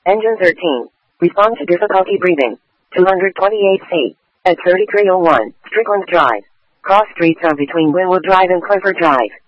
Engine 13. Respond to difficulty breathing. 228C. At 3301, Strickland Drive. Cross streets are between Winwood Drive and Clifford Drive.